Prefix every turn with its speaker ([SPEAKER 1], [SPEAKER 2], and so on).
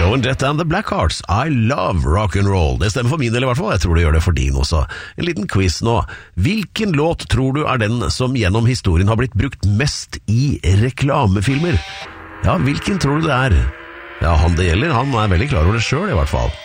[SPEAKER 1] Joan Jett and the Blackhearts, I love rock and roll. Det stemmer for min del i hvert fall, jeg tror det gjør det for din også. En liten quiz nå. Hvilken låt tror du er den som gjennom historien har blitt brukt mest i reklamefilmer? Ja, hvilken tror du det er? Ja, han det gjelder, han er veldig klar over det selv i hvert fall.